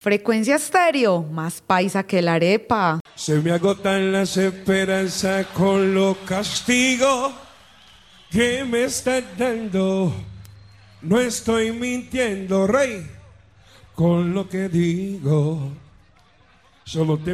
Frecuencia Estéreo, más paisa que la arepa. Se me agotan las esperanzas con los castigos que me estás dando. No estoy mintiendo, rey, con lo que digo. Solo te